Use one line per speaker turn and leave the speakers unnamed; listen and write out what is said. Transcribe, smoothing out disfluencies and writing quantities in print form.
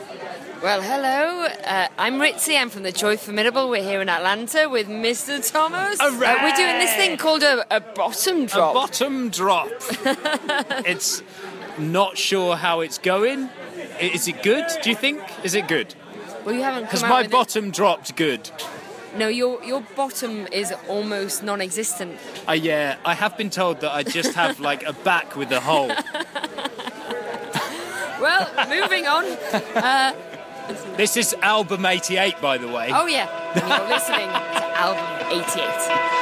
Well, hello. I'm Ritzy. I'm from the Joy Formidable. We're here in Atlanta with Mr. Thomas. We're doing this thing called a bottom drop.
A bottom drop. It's not sure how it's going. Is it good, do you think? Is it good?
Well, you haven't come
Has
out
my
with
bottom dropped good?
No, your bottom is almost non-existent.
Yeah, I have been told that I just have like a back with a hole.
Well, moving on.
This is album 88, by the way.
Oh, yeah. And you're listening to album 88.